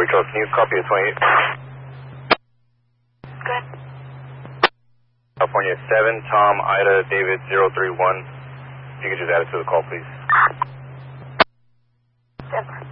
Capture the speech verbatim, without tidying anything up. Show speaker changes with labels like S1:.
S1: four Charles, can you copy a twenty-eight?
S2: Good.
S1: California seven, Tom, Ida, David, zero three one. If you could just add it to the call, please.
S2: Denver.